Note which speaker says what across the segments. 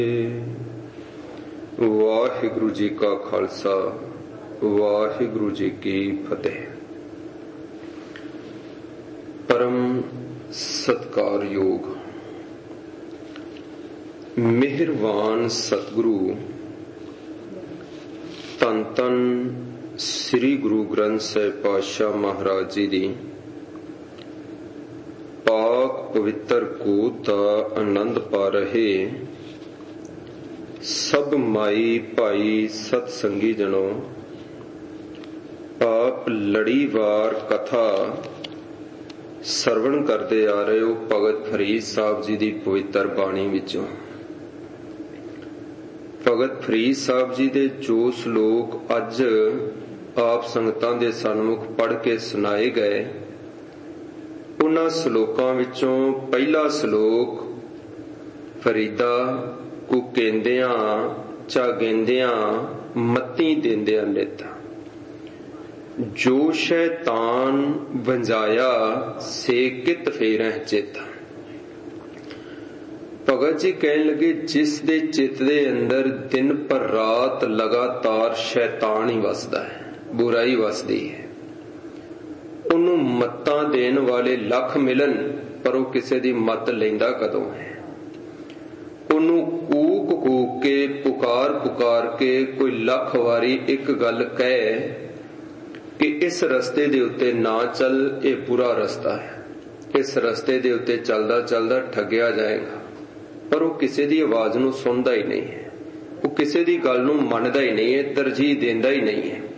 Speaker 1: ਵਾਹਿਗੁਰੂ ਜੀ ਕਾ ਖਾਲਸਾ, ਵਾਹਿਗੁਰੂ ਜੀ ਕੀ ਫਤਿਹ। ਪਰਮ ਸਤਿਕਾਰਯੋਗ ਮਿਹਰਬਾਨ ਸਤਿਗੁਰੂ ਧੰਨ ਧੰਨ ਸ੍ਰੀ ਗੁਰੂ ਗ੍ਰੰਥ ਸਾਹਿਬ ਪਾਤਸ਼ਾਹ ਮਹਾਰਾਜ ਜੀ ਦੀ ਪਾਕ ਪਵਿੱਤਰ ਗੋਦ ਦਾ ਆਨੰਦ ਪਾ ਰਹੇ ਸਭ ਮਾਈ ਭਾਈ ਸਤ ਸੰਗੀ ਜਨੋ, ਆਪ ਲੜੀਵਾਰ ਕਥਾ ਸਰਵਣ ਕਰਦੇ ਆ ਰਹੇ ਹੋ ਭਗਤ ਫਰੀਦ ਸਾਹਿਬ ਜੀ ਦੀ ਪਵਿੱਤਰ ਬਾਣੀ ਵਿੱਚੋਂ। ਭਗਤ ਫਰੀਦ ਸਾਹਿਬ ਜੀ ਦੇ ਜੋ ਸ਼ਲੋਕ ਅੱਜ ਆਪ ਸੰਗਤਾਂ ਦੇ ਸਨਮੁਖ ਪੜ੍ਹ ਕੇ ਸੁਣਾਏ ਗਏ, ਉਹਨਾਂ ਸ਼ਲੋਕਾਂ ਵਿੱਚੋਂ ਪਹਿਲਾ ਸ਼ਲੋਕ ਫਰੀਦਾ ਕੂ ਕਹਿੰਦਿਆਂ ਚਾਗਿੰਦਿਆਂ ਮੱਤੀ ਦਿੰਦਿਆਂ ਨਿਤ, ਜੋ ਸ਼ੈਤਾਨ ਵੰਜਾਇਆ ਸੇ ਕਿਤ ਫੇਰਹਿ ਚਿਤ। ਭਗਤ ਜੀ ਕਹਿਣ ਲੱਗੇ, ਜਿਸ ਦੇ ਚਿੱਤ ਦੇ ਅੰਦਰ ਦਿਨ ਪਰ ਰਾਤ ਲਗਾਤਾਰ ਸ਼ੈਤਾਨ ਹੀ ਵਸਦਾ ਹੈ, ਬੁਰਾਈ ਵਸਦੀ ਹੈ, ਉਹਨੂੰ ਮੱਤਾਂ ਦੇਣ ਵਾਲੇ ਲੱਖ ਮਿਲਣ ਪਰ ਉਹ ਕਿਸੇ ਦੀ ਮੱਤ ਲੈਂਦਾ ਕਦੋਂ ਹੈ। ਉਹਨੂੰ ਕੂਕ ਕੂਕ ਕੇ ਪੁਕਾਰ ਪੁਕਾਰ ਕੇ ਕੋਈ ਲੱਖ ਵਾਰੀ ਇੱਕ ਗੱਲ ਕਹੇ ਕਿ ਇਸ ਰਸਤੇ ਦੇ ਉੱਤੇ ਨਾ ਚੱਲ, ਇਹ ਬੁਰਾ ਰਸਤਾ ਹੈ, ਇਸ ਰਸਤੇ ਦੇ ਉੱਤੇ ਚੱਲਦਾ ਚੱਲਦਾ ਠੱਗਿਆ ਜਾਏਗਾ, ਪਰ ਉਹ ਕਿਸੇ ਦੀ ਆਵਾਜ਼ ਨੂੰ ਸੁਣਦਾ ਹੀ ਨਹੀਂ ਹੈ, ਉਹ ਕਿਸੇ ਦੀ ਗੱਲ ਨੂੰ ਮੰਨਦਾ ਹੀ ਨਹੀਂ ਹੈ, ਤਰਜੀਹ ਦਿੰਦਾ ਹੀ ਨਹੀਂ ਹੈ।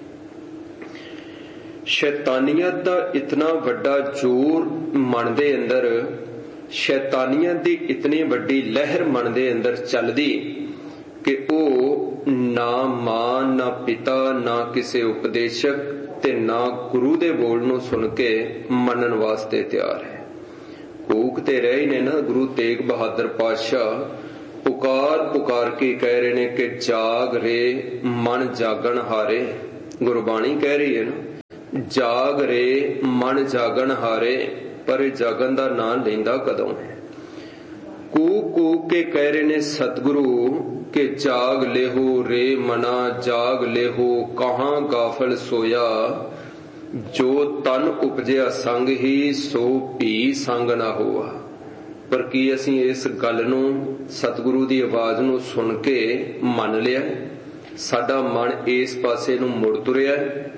Speaker 1: ਸ਼ੈਤਾਨੀਅਤ ਦਾ ਇਤਨਾ ਵੱਡਾ ਜ਼ੋਰ ਮਨ ਦੇ ਅੰਦਰ, ਸ਼ੈਤਾਨੀਅਤ ਦੀ ਇਤਨੀ ਵੱਡੀ ਲਹਿਰ ਮਨ ਦੇ ਅੰਦਰ ਚੱਲਦੀ ਕਿ ਉਹ ਨਾ ਮਾਂ ਨਾ ਪਿਤਾ ਨਾ ਕਿਸੇ ਉਪਦੇਸ਼ਕ ਤੇ ਨਾ ਗੁਰੂ ਦੇ ਬੋਲ ਨੂੰ ਸੁਣ ਕੇ ਮੰਨਣ ਵਾਸਤੇ ਤਿਆਰ ਹੈ। ਕੂਕ ਤੇ ਰਹੇ ਹੀ ਨੇ ਨਾ ਗੁਰੂ ਤੇਗ ਬਹਾਦਰ ਪਾਤਸ਼ਾਹ, ਪੁਕਾਰ ਪੁਕਾਰ ਕੇ ਕਹਿ ਰਹੇ ਨੇ ਕਿ ਜਾਗ ਰੇ ਮਨ ਜਾਗਣ ਹਾਰੇ। ਗੁਰਬਾਣੀ ਕਹਿ ਰਹੀ ਹੈ ਨਾ, ਜਾਗ ਰੇ ਮਨ ਜਾਗਣ ਹਾਰੇ, ਪਰ ਇਹ ਜਾਗਣ ਦਾ ਨਾਂ ਲੈਂਦਾ ਕਦੋਂ ਹੈ। ਕੂਕ ਕੂਕ ਕੇ ਕਹਿ ਰਹੇ ਨੇ ਸਤਿਗੁਰੂ ਕਿ ਜਾਗ ਲੇਹੋ ਰੇ ਮਨਾ, ਜਾਗ ਲੇਹੋ ਕਹਾਂ ਗਾਫਲ ਸੋਇਆ, ਜੋ ਤਨ ਉਪਜਿਆ ਸੰਗ ਹੀ ਸੋ ਭੀ ਸੰਗ ਨਾ ਹੋਆ। ਪਰ ਕੀ ਅਸੀਂ ਇਸ ਗੱਲ ਨੂੰ, ਸਤਿਗੁਰੂ ਦੀ ਆਵਾਜ਼ ਨੂੰ ਸੁਣ ਕੇ ਮੰਨ ਲਿਆ? ਸਾਡਾ ਮਨ ਇਸ ਪਾਸੇ ਨੂੰ ਮੁੜ ਤੁਰਿਆ?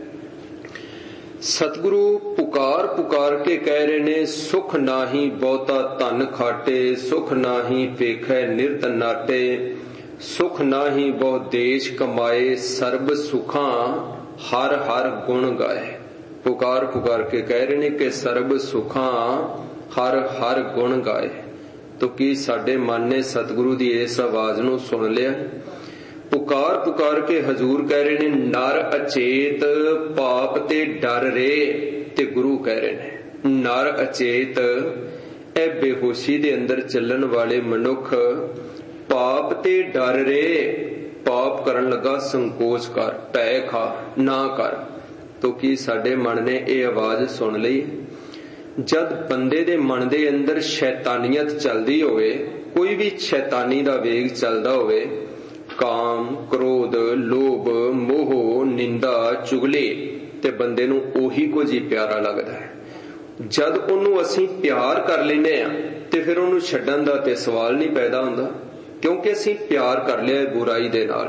Speaker 1: ਸਤਿਗੁਰੂ ਪੁਕਾਰ ਪੁਕਾਰ ਕੇ ਕਹਿ ਰਹੇ ਨੇ, ਸੁਖ ਨਾਹੀ ਬਹੁਤਾ ਧਨ ਖਾਟੇ, ਸੁਖ ਨਾਹੀ ਵੇਖੈ ਨਿਰਤ ਨਾਟੇ, ਸੁਖ ਨਾਹੀ ਬਹੁ ਦੇਸ਼ ਕਮਾਏ, ਸਰਬ ਸੁਖਾਂ ਹਰ ਹਰ ਗੁਣ ਗਾਏ। ਪੁਕਾਰ ਪੁਕਾਰ ਕੇ ਕਹਿ ਰਹੇ ਨੇ ਕਿ ਸਰਬ ਸੁਖਾਂ ਹਰ ਹਰ ਗੁਣ ਗਾਏ। ਤੋ ਕੀ ਸਾਡੇ ਮਨ ਨੇ ਸਤਿਗੁਰੂ ਦੀ ਇਸ ਆਵਾਜ਼ ਨੂੰ ਸੁਣ ਲਿਆ? ਪੁਕਾਰ ਪੁਕਾਰ ਕੇ ਹਜ਼ੂਰ ਕਹਿ ਰਹੇ ਨੇ, ਨਰ ਅਚੇਤ ਪਾਪ ਤੇ ਡਰ ਰੇ। ਤੇ ਗੁਰੂ ਕਹਿ ਰਹੇ ਨੇ ਨਰ ਅਚੇਤ, ਇਹ ਬੇਹੋਸ਼ੀ ਦੇ ਅੰਦਰ ਚੱਲਣ ਵਾਲੇ ਮਨੁੱਖ, ਪਾਪ ਤੇ ਡਰ ਰੇ। ਪਾਪ ਕਰਨ ਲੱਗਾ ਸੰਕੋਚ ਕਰ, ਟੈ ਖਾ, ਨਾ ਕਰ। ਤੋ ਕੀ ਸਾਡੇ ਮਨ ਨੇ ਇਹ ਆਵਾਜ਼ ਸੁਣ ਲਈ? ਜਦ ਬੰਦੇ ਦੇ ਮਨ ਦੇ ਅੰਦਰ ਸ਼ੈਤਾਨੀਅਤ ਚੱਲਦੀ ਹੋਵੇ, ਕੋਈ ਵੀ ਸ਼ੈਤਾਨੀ ਦਾ ਵੇਗ ਚੱਲਦਾ ਹੋਵੇ, ਕਾਮ ਕ੍ਰੋਧ ਲੋਭ ਮੋਹ ਨਿੰਦਾ ਚੁਗਲੀ, ਤੇ ਬੰਦੇ ਨੂੰ ਉਹੀ ਕੁਝ ਹੀ ਪਿਆਰਾ ਲੱਗਦਾ ਹੈ। ਜਦ ਉਹਨੂੰ ਅਸੀਂ ਪਿਆਰ ਕਰ ਲੈਂਦੇ ਆ ਤੇ ਫਿਰ ਉਹਨੂੰ ਛੱਡਣ ਦਾ ਤੇ ਸਵਾਲ ਨਹੀਂ ਪੈਦਾ ਹੁੰਦਾ, ਕਿਉਂਕਿ ਅਸੀਂ ਪਿਆਰ ਕਰ ਲਿਆ ਬੁਰਾਈ ਦੇ ਨਾਲ।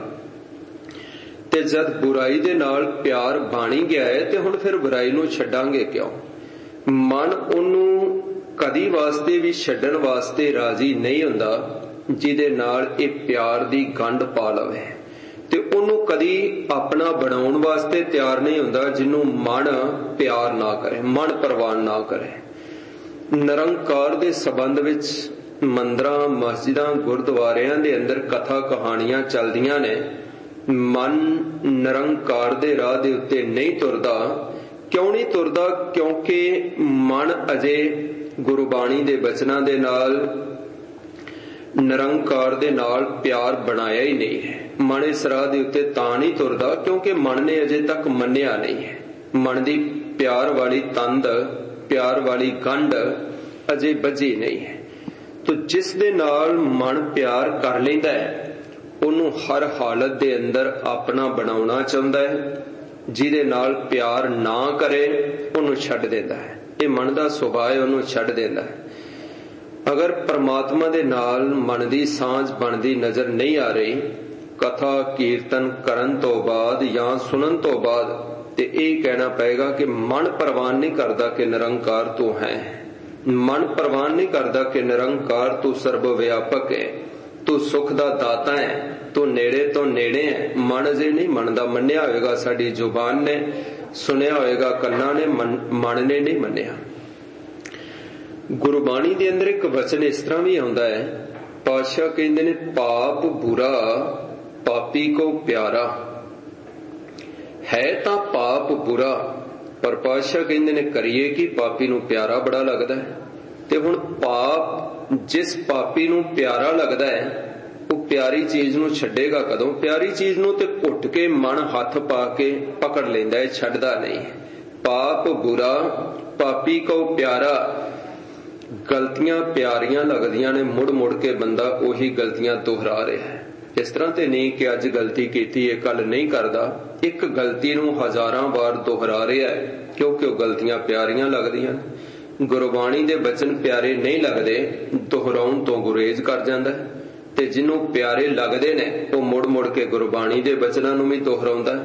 Speaker 1: ਤੇ ਜਦ ਬੁਰਾਈ ਦੇ ਨਾਲ ਪਿਆਰ ਬਾਣੀ ਗਿਆ ਹੈ ਤੇ ਹੁਣ ਫਿਰ ਬੁਰਾਈ ਨੂੰ ਛੱਡਾਂਗੇ ਕਿਉਂ? ਮਨ ਉਹਨੂੰ ਕਦੀ ਵਾਸਤੇ ਵੀ ਛੱਡਣ ਵਾਸਤੇ ਰਾਜ਼ੀ ਨਹੀਂ ਹੁੰਦਾ ਜਿਹਦੇ ਨਾਲ ਇਹ ਪਿਆਰ ਦੀ ਗੰਢ ਪਾ ਲਵੇ, ਤੇ ਉਹਨੂੰ ਕਦੀ ਆਪਣਾ ਬਣਾਉਣ ਵਾਸਤੇ ਤਿਆਰ ਨਹੀਂ ਹੁੰਦਾ ਜਿਹਨੂੰ ਮਨ ਪਿਆਰ ਨਾ ਕਰੇ, ਮਨ ਪ੍ਰਵਾਨ ਨਾ ਕਰੇ। ਨਿਰੰਕਾਰ ਦੇ ਸੰਬੰਧ ਵਿੱਚ ਮੰਦਰਾਂ ਮਸਜਿਦਾਂ ਗੁਰਦੁਆਰਿਆਂ ਦੇ ਅੰਦਰ ਕਥਾ ਕਹਾਣੀਆਂ ਚੱਲਦੀਆਂ ਨੇ। ਮਨ ਨਿਰੰਕਾਰ ਦੇ ਰਾਹ ਦੇ ਉੱਤੇ ਨਹੀਂ ਤੁਰਦਾ। ਕਿਉਂ ਨਹੀਂ ਤੁਰਦਾ? ਕਿਉਂਕਿ ਮਨ ਅਜੇ ਗੁਰਬਾਣੀ ਦੇ ਬਚਨਾਂ ਦੇ ਨਾਲ, ਨਿਰੰਕਾਰ ਦੇ ਨਾਲ ਪਿਆਰ ਬਣਾਇਆ ਹੀ ਨਹੀਂ ਹੈ। ਮਨ ਇਸ ਰਾਹ ਦੇ ਉੱਤੇ ਤਾਂ ਨਹੀਂ ਤੁਰਦਾ ਕਿਉਂਕਿ ਮਨ ਨੇ ਅਜੇ ਤੱਕ ਮੰਨਿਆ ਨਹੀਂ ਹੈ। ਮਨ ਦੀ ਪਿਆਰ ਵਾਲੀ ਤੰਦ, ਪਿਆਰ ਵਾਲੀ ਗੰਢ ਅਜੇ ਬੱਝੀ ਨਹੀਂ ਹੈ। ਤੋ ਜਿਸ ਦੇ ਨਾਲ ਮਨ ਪਿਆਰ ਕਰ ਲੈਂਦਾ ਹੈ ਉਹਨੂੰ ਹਰ ਹਾਲਤ ਦੇ ਅੰਦਰ ਆਪਣਾ ਬਣਾਉਣਾ ਚਾਹੁੰਦਾ ਹੈ। ਜਿਹਦੇ ਨਾਲ ਪਿਆਰ ਨਾ ਕਰੇ ਉਹਨੂੰ ਛੱਡ ਦਿੰਦਾ ਹੈ। ਇਹ ਮਨ ਦਾ ਸੁਭਾਅ ਹੈ, ਉਹਨੂੰ ਛੱਡ ਦਿੰਦਾ ਹੈ। ਅਗਰ ਪਰਮਾਤਮਾ ਦੇ ਨਾਲ ਮਨ ਦੀ ਸਾਂਝ ਬਣਦੀ ਨਜ਼ਰ ਨਹੀਂ ਆ ਰਹੀ, ਕਥਾ ਕੀਰਤਨ ਕਰਨ ਤੋਂ ਬਾਅਦ ਜਾਂ ਸੁਣਨ ਤੋਂ ਬਾਅਦ, ਤੇ ਇਹ ਕਹਿਣਾ ਪਏਗਾ ਕਿ ਮਨ ਪ੍ਰਵਾਨ ਨਹੀਂ ਕਰਦਾ ਕਿ ਨਿਰੰਕਾਰ ਤੂੰ ਹੈ। ਮਨ ਪ੍ਰਵਾਨ ਨਹੀਂ ਕਰਦਾ ਕਿ ਨਿਰੰਕਾਰ ਤੂੰ ਸਰਬ ਵਿਆਪਕ ਹੈ, ਤੂੰ ਸੁਖ ਦਾ ਦਾਤਾ ਹੈ, ਤੂੰ ਨੇੜੇ ਤੋਂ ਨੇੜੇ ਹੈ। ਮਨ ਅਜੇ ਨਹੀਂ ਮੰਨਦਾ। ਮੰਨਿਆ ਹੋਏਗਾ ਸਾਡੀ ਜ਼ੁਬਾਨ ਨੇ, ਸੁਣਿਆ ਹੋਏਗਾ ਕੰਨਾਂ ਨੇ, ਮਨ ਨੇ ਨਹੀਂ ਮੰਨਿਆ। ਗੁਰਬਾਣੀ ਦੇ ਅੰਦਰ ਇੱਕ ਵਚਨ ਇਸ ਤਰ੍ਹਾਂ ਵੀ ਆਉਂਦਾ ਹੈ, ਪਾਤਸ਼ਾਹ ਕਹਿੰਦੇ ਨੇ ਪਾਪ ਬੁਰਾ ਪਾਪੀ ਕੋ ਪਿਆਰਾ। ਹੈ ਤਾਂ ਪਾਪ ਬੁਰਾ, ਪਰ ਪਾਤਸ਼ਾਹ ਕਹਿੰਦੇ ਨੇ ਕਰੀਏ ਕਿ ਪਾਪੀ ਨੂੰ ਪਿਆਰਾ ਬੜਾ ਲੱਗਦਾ ਹੈ। ਤੇ ਹੁਣ ਪਾਪ ਜਿਸ ਪਾਪੀ ਨੂੰ ਪਿਆਰਾ ਲੱਗਦਾ ਹੈ ਉਹ ਪਿਆਰੀ ਚੀਜ਼ ਨੂੰ ਛੱਡੇਗਾ ਕਦੋਂ? ਪਿਆਰੀ ਚੀਜ਼ ਨੂੰ ਤੇ ਘੁੱਟ ਕੇ ਮਨ ਹੱਥ ਪਾ ਕੇ ਪਕੜ ਲੈਂਦਾ ਹੈ, ਛੱਡਦਾ ਨਹੀਂ। ਪਾਪ ਬੁਰਾ ਪਾਪੀ ਕੋ ਪਿਆਰਾ। ਗਲਤੀਆਂ ਪਿਆਰੀਆਂ ਲੱਗਦੀਆਂ ਨੇ, ਮੁੜ ਮੁੜ ਕੇ ਬੰਦਾ ਉਹੀ ਗਲਤੀਆਂ ਦੁਹਰਾ ਰਿਹਾ ਹੈ। ਇਸ ਤਰ੍ਹਾਂ ਤੇ ਨਹੀਂ ਕਿ ਅੱਜ ਗਲਤੀ ਕੀਤੀ ਹੈ ਕੱਲ ਨਹੀਂ ਕਰਦਾ। ਇੱਕ ਗਲਤੀ ਨੂੰ ਹਜ਼ਾਰਾਂ ਵਾਰ ਦੁਹਰਾ ਰਿਹਾ ਹੈ ਕਿਉਂਕਿ ਉਹ ਗਲਤੀਆਂ ਪਿਆਰੀਆਂ ਲੱਗਦੀਆਂ ਨੇ। ਗੁਰਬਾਣੀ ਦੇ ਬਚਨ ਪਿਆਰੇ ਨਹੀਂ ਲੱਗਦੇ, ਦੁਹਰਾਉਣ ਤੋਂ ਗੁਰੇਜ਼ ਕਰ ਜਾਂਦਾ ਹੈ। ਤੇ ਜਿਹਨੂੰ ਪਿਆਰੇ ਲੱਗਦੇ ਨੇ ਉਹ ਮੁੜ ਮੁੜ ਕੇ ਗੁਰਬਾਣੀ ਦੇ ਬਚਨਾਂ ਨੂੰ ਵੀ ਦੁਹਰਾਉਂਦਾ।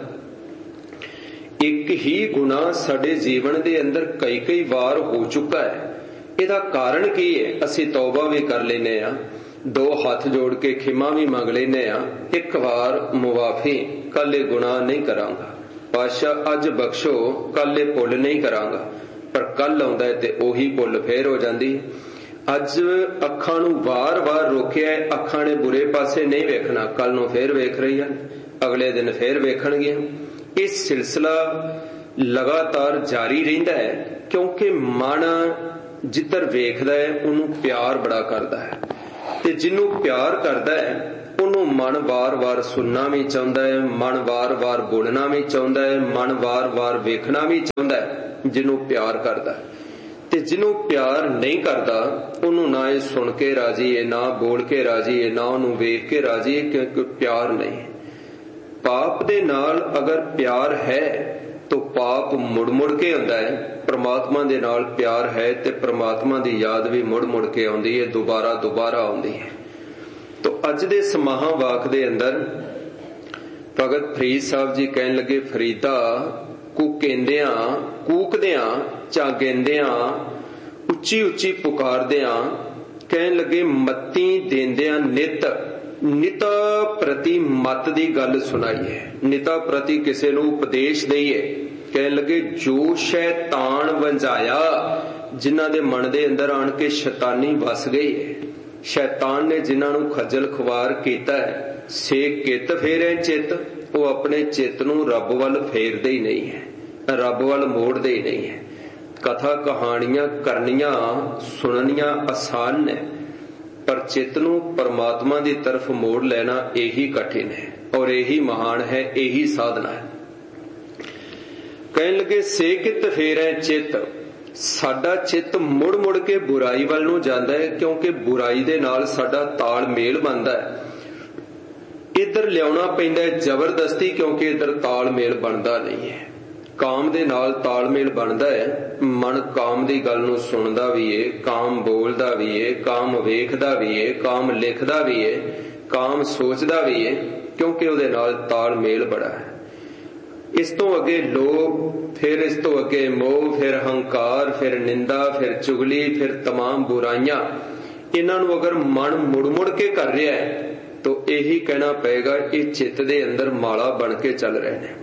Speaker 1: ਇੱਕ ਹੀ ਗੁਨਾਹ ਸਾਡੇ ਜੀਵਨ ਦੇ ਅੰਦਰ ਕਈ ਕਈ ਵਾਰ ਹੋ ਚੁੱਕਾ ਹੈ। ਇਹਦਾ ਕਾਰਨ ਕੀ ਹੈ? ਅਸੀਂ ਤੌਬਾ ਵੀ ਕਰ ਲੈਨੇ ਆ, ਦੋ ਹੱਥ ਜੋੜ ਕੇ ਖਿਮਾ ਵੀ ਮੰਗ ਲੈਨੇ ਆ, ਇੱਕ ਵਾਰ ਮੁਆਫੀ, ਕੱਲ ਇਹ ਗੁਨਾਹ ਨਹੀਂ ਕਰਾਂਗਾ, ਪਾਤਸ਼ਾਹ ਅੱਜ ਬਖਸ਼ੋ, ਕੱਲ ਇਹ ਭੁੱਲ ਨਹੀਂ ਕਰਾਂਗਾ। ਪਰ ਕੱਲ ਆਉਂਦਾ ਹੈ ਤੇ ਉਹੀ ਭੁੱਲ ਫੇਰ ਹੋ ਜਾਂਦੀ। ਅੱਜ ਅੱਖਾਂ ਨੂੰ ਵਾਰ-ਵਾਰ ਰੋਕਿਆ, ਅੱਖਾਂ ਨੇ ਬੁਰੇ ਪਾਸੇ ਨਹੀਂ ਵੇਖਣਾ, ਕੱਲ ਨੂੰ ਫੇਰ ਵੇਖ ਰਹੀਆਂ, ਅਗਲੇ ਦਿਨ ਫੇਰ ਵੇਖਣਗੀਆਂ। ਇਹ ਸਿਲਸਿਲਾ ਲਗਾਤਾਰ ਜਾਰੀ ਰਹਿੰਦਾ ਹੈ ਕਿਉਂਕਿ ਮਨ ਜਿੱਧਰ ਵੇਖਦਾ ਹੈ ਉਹਨੂੰ ਪਿਆਰ ਬੜਾ ਕਰਦਾ ਹੈ। ਤੇ ਜਿਹਨੂੰ ਪਿਆਰ ਕਰਦਾ ਹੈ ਉਹਨੂੰ ਮਨ ਵਾਰ-ਵਾਰ ਸੁਣਨਾ ਵੀ ਚਾਹੁੰਦਾ ਹੈ, ਮਨ ਵਾਰ-ਵਾਰ ਬੋਲਣਾ ਵੀ ਚਾਹੁੰਦਾ ਹੈ, ਮਨ ਵਾਰ-ਵਾਰ ਵੇਖਣਾ ਵੀ ਚਾਹੁੰਦਾ ਹੈ। ਜਿਹਨੂੰ ਪਿਆਰ ਕਰਦਾ, ਤੇ ਜਿਹਨੂੰ ਪਿਆਰ ਨਹੀਂ ਕਰਦਾ ਉਹਨੂੰ ਨਾ ਇਹ ਸੁਣ ਕੇ ਰਾਜੀ ਹੈ, ਨਾ ਬੋਲ ਕੇ ਰਾਜੀ ਹੈ, ਨਾ ਉਹਨੂੰ ਵੇਖ ਕੇ ਰਾਜੀ ਹੈ, ਕਿਉਂਕਿ ਪਿਆਰ ਨਹੀਂ। ਪਾਪ ਦੇ ਨਾਲ ਅਗਰ ਪਿਆਰ ਹੈ ਤਾਂ ਪਾਪ ਮੁੜ ਮੁੜ ਕੇ ਹੁੰਦਾ ਹੈ। ਪ੍ਰਮਾਤਮਾ ਦੇ ਨਾਲ ਪਿਆਰ ਹੈ ਤੇ ਪ੍ਰਮਾਤਮਾ ਦੀ ਯਾਦ ਵੀ ਮੁੜ ਮੁੜ ਕੇ ਆਉਂਦੀ ਹੈ, ਦੁਬਾਰਾ ਦੁਬਾਰਾ ਆਉਂਦੀ ਹੈ। ਤੋ ਅੱਜ ਦੇ ਸਮਾਹਾਂ ਵਾਕ ਦੇ ਅੰਦਰ ਭਗਤ ਫਰੀਦ ਸਾਹਿਬ ਜੀ ਕਹਿਣ ਲੱਗੇ, ਫਰੀਦਾ ਕੂਕਦਿਆਂ ਕੂਕਦਿਆਂ ਝਾਗੇਂਦਿਆਂ ਉੱਚੀ ਉੱਚੀ ਪੁਕਾਰਦਿਆਂ ਕਹਿਣ ਲੱਗੇ, ਮੱਤੀ ਦੇਂਦਿਆਂ ਨਿਤ ਨਿਤਾ ਪ੍ਰਤੀ ਮਤ ਦੀ ਗੱਲ ਸੁਣਾਈਏ, ਨਿਤਾ ਪ੍ਰਤੀ ਕਿਸੇ ਨੂੰ ਉਪਦੇਸ਼ ਦਈਏ। ਕਹਿਣ ਲੱਗੇ, ਜੋ ਸ਼ੈਤਾਨ ਵੰਝਾਇਆ, ਜਿਨ੍ਹਾਂ ਦੇ ਮਨ ਦੇ ਅੰਦਰ ਆਣ ਕੇ ਸ਼ੈਤਾਨੀ ਵਸ ਗਈ ਹੈ, ਸ਼ੈਤਾਨ ਨੇ ਜਿਨ੍ਹਾਂ ਨੂੰ ਖੱਜਲ ਖੁਆਰ ਕੀਤਾ ਹੈ, ਸੇ ਕਿਤ ਫੇਰੇ ਚਿੱਤ, ਉਹ ਆਪਣੇ ਚਿੱਤ ਨੂੰ ਰੱਬ ਵੱਲ ਫੇਰਦੇ ਹੀ ਨਹੀਂ ਹੈ, ਰੱਬ ਵੱਲ ਮੋੜਦੇ ਹੀ ਨਹੀਂ ਹੈ। ਕਥਾ ਕਹਾਣੀਆਂ ਕਰਨੀਆਂ ਸੁਣਨੀਆਂ ਆਸਾਨ ਨੇ, ਪਰ ਚਿੱਤ ਨੂੰ ਪਰਮਾਤਮਾ ਦੀ ਤਰਫ ਮੋੜ ਲੈਣਾ ਇਹੀ ਕਠਿਨ ਹੈ ਔਰ ਇਹੀ ਮਹਾਨ ਹੈ, ਇਹੀ ਸਾਧਨਾ ਹੈ। ਕਹਿਣ ਲੱਗੇ, ਸੇ ਕਿਤ ਫੇਰੈ ਚਿੱਤ, ਸਾਡਾ ਚਿੱਤ ਮੁੜ ਮੁੜ ਕੇ ਬੁਰਾਈ ਵੱਲ ਨੂੰ ਜਾਂਦਾ ਹੈ ਕਿਉਂਕਿ ਬੁਰਾਈ ਦੇ ਨਾਲ ਸਾਡਾ ਤਾਲਮੇਲ ਬਣਦਾ ਹੈ। ਇੱਧਰ ਲਿਆਉਣਾ ਪੈਂਦਾ ਹੈ ਜ਼ਬਰਦਸਤੀ ਕਿਉਂਕਿ ਇੱਧਰ ਤਾਲਮੇਲ ਬਣਦਾ ਨਹੀਂ ਹੈ। ਕਾਮ ਦੇ ਨਾਲ ਤਾਲਮੇਲ ਬਣਦਾ ਹੈ, ਮਨ ਕਾਮ ਦੀ ਗੱਲ ਨੂੰ ਸੁਣਦਾ ਵੀ ਏ, ਕਾਮ ਬੋਲਦਾ ਵੀ ਏ, ਕਾਮ ਵੇਖਦਾ ਵੀ ਏ, ਕਾਮ ਲਿਖਦਾ ਵੀ ਏ, ਕਾਮ ਸੋਚਦਾ ਵੀ ਏ, ਕਿਉਂਕਿ ਉਹਦੇ ਨਾਲ ਤਾਲਮੇਲ ਬੜਾ ਹੈ। ਇਸ ਤੋਂ ਅੱਗੇ ਲੋਭ, ਫਿਰ ਇਸ ਤੋਂ ਅੱਗੇ ਮੋਹ, ਫਿਰ ਹੰਕਾਰ, ਫਿਰ ਨਿੰਦਾ, ਫਿਰ ਚੁਗਲੀ, ਫਿਰ तमाम ਬੁਰਾਈਆਂ। ਇਹਨਾਂ ਨੂੰ ਅਗਰ ਮਨ ਮੁੜ ਮੁੜ ਕੇ ਕਰ ਰਿਹਾ ਹੈ ਤਾਂ ਇਹੀ ਕਹਿਣਾ ਪਏਗਾ ਇਹ ਚਿੱਤ ਦੇ ਅੰਦਰ ਮਾਲਾ ਬਣ ਕੇ ਚੱਲ ਰਹੇ ਨੇ।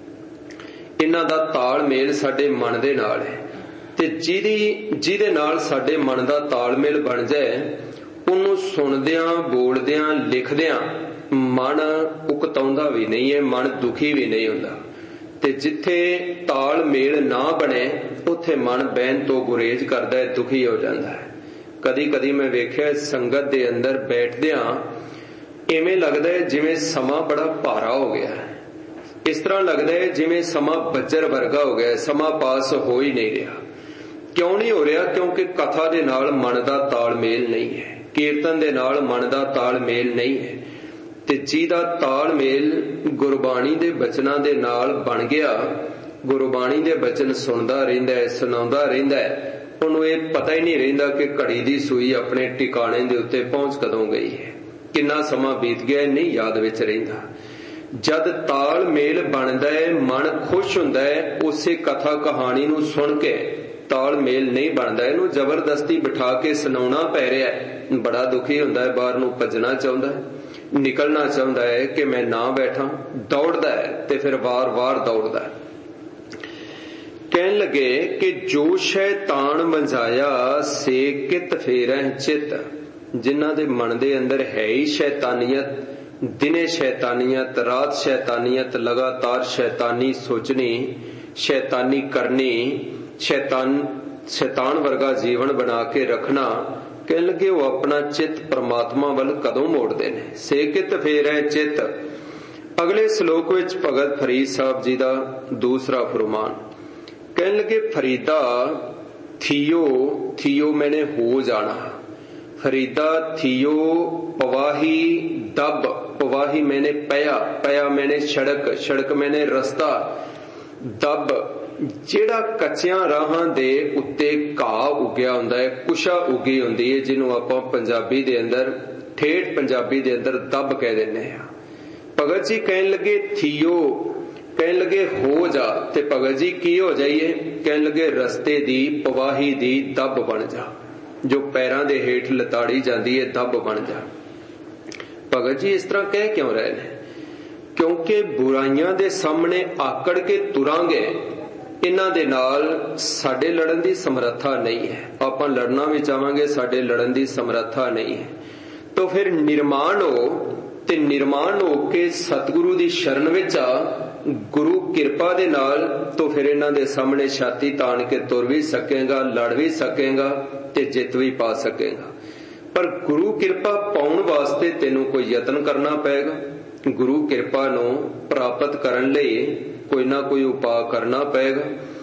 Speaker 1: ਇਹਨਾਂ ਦਾ ਤਾਲਮੇਲ ਸਾਡੇ ਮਨ ਦੇ ਨਾਲ ਹੈ, ਤੇ ਜਿਹਦੇ ਨਾਲ ਸਾਡੇ ਮਨ ਦਾ ਤਾਲਮੇਲ ਬਣ ਜਾਏ, ਉਹਨੂੰ ਸੁਣਦਿਆਂ, ਬੋਲਦਿਆਂ, ਲਿਖਦਿਆਂ ਮਨ ਉਕਤਾਉਂਦਾ ਵੀ ਨਹੀਂ ਹੈ, ਮਨ ਦੁਖੀ ਵੀ ਨਹੀਂ ਹੁੰਦਾ। ਤੇ ਜਿੱਥੇ ਤਾਲਮੇਲ ਨਾ ਬਣੇ ਉੱਥੇ ਮਨ ਬਹਿਣ ਤੋਂ ਗੁਰੇਜ਼ ਕਰਦਾ ਹੈ, ਦੁਖੀ ਹੋ ਜਾਂਦਾ ਹੈ। ਕਦੀ ਕਦੀ ਮੈਂ ਵੇਖਿਆ ਸੰਗਤ ਦੇ ਅੰਦਰ ਬੈਠਦਿਆਂ ਇਵੇਂ ਲੱਗਦਾ ਹੈ ਜਿਵੇਂ ਸਮਾਂ ਬੜਾ ਭਾਰਾ ਹੋ ਗਿਆ ਹੈ। ਇਸ ਤਰ੍ਹਾਂ ਲੱਗਦਾ ਹੈ ਜਿਵੇਂ ਸਮਾਂ ਬੱਜਰ ਵਰਗਾ ਹੋ ਗਿਆ, ਸਮਾਂ ਪਾਸ ਹੋ ਹੀ ਨਹੀਂ ਰਿਹਾ। ਕਿਉਂ ਨਹੀਂ ਹੋ ਰਿਹਾ? ਕਿਉਂਕਿ ਕਥਾ ਦੇ ਨਾਲ ਮਨ ਦਾ ਤਾਲਮੇਲ ਨਹੀਂ ਹੈ, ਕੀਰਤਨ ਦੇ ਨਾਲ ਮਨ ਦਾ ਤਾਲਮੇਲ ਨਹੀਂ ਹੈ। ਤੇ ਜਿਹਦਾ ਤਾਲਮੇਲ ਗੁਰਬਾਣੀ ਦੇ ਬਚਨਾਂ ਦੇ ਨਾਲ ਬਣ ਗਿਆ, ਗੁਰਬਾਣੀ ਦੇ ਬਚਨ ਸੁਣਦਾ ਰਹਿੰਦਾ ਹੈ, ਸੁਣਾਉਂਦਾ ਰਹਿੰਦਾ ਹੈ, ਉਹਨੂੰ ਇਹ ਪਤਾ ਹੀ ਨਹੀਂ ਰਹਿੰਦਾ ਕਿ ਘੜੀ ਦੀ ਸੂਈ ਆਪਣੇ ਟਿਕਾਣੇ ਦੇ ਉੱਤੇ ਪਹੁੰਚ ਕਦੋਂ ਗਈ ਹੈ, ਕਿੰਨਾ ਸਮਾਂ ਬੀਤ ਗਿਆ, ਨਹੀਂ ਯਾਦ ਵਿੱਚ ਰਹਿੰਦਾ। ਜਦ ਤਾਲਮੇਲ ਬਣਦਾ ਹੈ, ਮਨ ਖੁਸ਼ ਹੁੰਦਾ ਹੈ। ਉਸੇ ਕਥਾ ਕਹਾਣੀ ਨੂੰ ਸੁਣ ਕੇ ਤਾਲਮੇਲ ਨਹੀਂ ਬਣਦਾ, ਇਹਨੂੰ ਜ਼ਬਰਦਸਤੀ ਬਿਠਾ ਕੇ ਸੁਣਾਉਣਾ ਪੈ ਰਿਹਾ ਹੈ, ਬੜਾ ਦੁਖੀ ਹੁੰਦਾ ਹੈ, ਬਾਹਰ ਨੂੰ ਭੱਜਣਾ ਚਾਹੁੰਦਾ ਹੈ, ਨਿਕਲਣਾ ਚਾਹੁੰਦਾ ਹੈ ਕਿ ਮੈਂ ਨਾ ਬੈਠਾਂ, ਦੌੜਦਾ ਹੈ ਤੇ ਫਿਰ ਵਾਰ-ਵਾਰ ਦੌੜਦਾ ਹੈ। ਕਹਿਣ ਲੱਗੇ ਕਿ ਜੋ ਸ਼ੈਤਾਨ ਮੰਝਾਇਆ ਸੇ ਕਿਤ ਫੇਰਹਿ ਚਿੱਤ। ਜਿਨ੍ਹਾਂ ਦੇ ਮਨ ਦੇ ਅੰਦਰ ਹੈ ਹੀ ਸ਼ੈਤਾਨੀਅਤ, ਦਿਨੇ ਸ਼ੈਤਾਨੀਅਤ, ਰਾਤ ਸ਼ੈਤਾਨੀਅਤ, ਲਗਾਤਾਰ ਸ਼ੈਤਾਨੀ ਸੋਚਣੀ, ਸ਼ੈਤਾਨੀ ਕਰਨੀ, ਸ਼ੈਤਾਨ ਵਰਗਾ ਜੀਵਨ ਬਣਾ ਕੇ ਰੱਖਣਾ, ਕਹਿਣ ਲੱਗੇ ਉਹ ਆਪਣਾ ਚਿੱਤ ਪ੍ਰਮਾਤਮਾ ਵੱਲ ਕਦੋਂ ਮੋੜਦੇ ਨੇ। ਸੇ ਕਿਤ ਫੇਰਹਿ ਚਿੱਤ। ਅਗਲੇ ਸ਼ਲੋਕ ਵਿੱਚ ਭਗਤ ਫਰੀਦ ਸਾਹਿਬ ਜੀ ਦਾ ਦੂਸਰਾ ਫਰਮਾਨ, ਕਹਿਣ ਲੱਗੇ ਫਰੀਦਾ ਥੀਓ ਮੈਨੇ ਹੋ ਜਾਣਾ। ਫਰੀਦਾ ਥੀਓ ਪਵਾਹੀ ਦਬ, ਪਵਾਹੀ ਮੈਨੇ ਪਿਆ ਮੈਨੇ ਸੜਕ ਮੈਨੇ ਰਸਤਾ, ਦਬ ਜਿਹੜਾ ਕੱਚਿਆਂ ਰਾਹਾਂ ਦੇ ਉੱਤੇ ਘਾਹ ਉੱਗਿਆ ਹੁੰਦਾ ਹੈ, ਕੁਸ਼ਾ ਉੱਗੀ ਹੁੰਦੀ ਹੈ, ਜਿਹਨੂੰ ਆਪਾਂ ਪੰਜਾਬੀ ਦੇ ਅੰਦਰ, ਠੇਠ ਪੰਜਾਬੀ ਦੇ ਅੰਦਰ ਦੱਬ ਕਹਿ ਦਿੰਦੇ ਆ। ਭਗਤ ਜੀ ਕਹਿਣ ਲੱਗੇ ਥੀਓ, ਕਹਿਣ ਲੱਗੇ ਹੋ ਜਾ। ਤੇ ਭਗਤ ਜੀ ਕੀ ਹੋ ਜਾਈਏ? ਕਹਿਣ ਲੱਗੇ ਰਸਤੇ ਦੀ, ਪਵਾਹੀ ਦੀ ਦੱਬ ਬਣ ਜਾ, ਜੋ ਪੈਰਾਂ ਦੇ ਹੇਠ ਲਤਾੜੀ ਜਾਂਦੀ ਹੈ, ਦੱਬ ਬਣ ਜਾ। ਭਗਤ ਜੀ ਇਸ ਤਰ੍ਹਾਂ ਕਹਿ ਕਿਉਂ ਰਹੇ ਨੇ? ਕਿਉਂਕਿ ਬੁਰਾਈਆਂ ਦੇ ਸਾਹਮਣੇ ਆਕੜ ਕੇ ਤੁਰਾਂਗੇ, ਇਹਨਾਂ ਦੇ ਨਾਲ ਸਾਡੇ ਲੜਨ ਦੀ ਸਮਰੱਥਾ ਨਹੀਂ ਹੈ। ਆਪਾਂ ਲੜਨਾ ਵੀ ਚਾਹਾਂਗੇ, ਸਾਡੇ ਲੜਨ ਦੀ ਸਮਰੱਥਾ ਨਹੀਂ ਹੈ। ਤਾਂ ਫਿਰ ਨਿਰਮਾਣ ਹੋ, ਤੇ ਨਿਰਮਾਣ ਹੋ ਕੇ ਸਤਿਗੁਰੂ ਦੀ ਸ਼ਰਨ ਵਿੱਚ ਆ, ਗੁਰੂ ਕਿਰਪਾ ਦੇ ਨਾਲ ਤਾਂ ਫਿਰ ਇਹਨਾਂ ਦੇ ਸਾਹਮਣੇ ਛਾਤੀ ਤਾਣ ਕੇ ਤੁਰ ਵੀ ਸਕੇਗਾ, ਲੜ ਵੀ ਸਕੇਗਾ ਤੇ ਜਿੱਤ ਵੀ ਪਾ ਸਕੇਗਾ। ਪਰ ਗੁਰੂ ਕਿਰਪਾ ਪਾਉਣ ਵਾਸਤੇ ਤੈਨੂੰ ਕੋਈ ਯਤਨ ਕਰਨਾ ਪਏਗਾ। ਗੁਰੂ ਕਿਰਪਾ ਨੂੰ ਪ੍ਰਾਪਤ ਕਰਨ ਲਈ ਕੋਈ ਨਾ ਕੋਈ ਉਪਾਅ ਕਰਨਾ ਪਏਗਾ।